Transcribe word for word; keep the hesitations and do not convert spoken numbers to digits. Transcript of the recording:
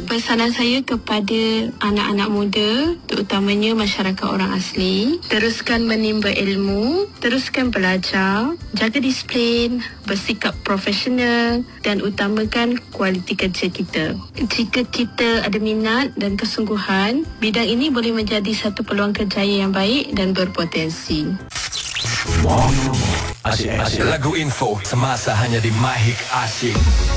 pesanan saya kepada anak-anak muda, terutamanya masyarakat orang asli, teruskan menimba ilmu, teruskan belajar, jaga disiplin, bersikap profesional dan utamakan kualiti kerja kita. Jika kita ada minat dan kesungguhan, bidang ini boleh menjadi satu peluang kerjaya yang baik dan berpotensi. Wow. Asyik, asyik. Lagu info semasa hanya di Mahik Asyik.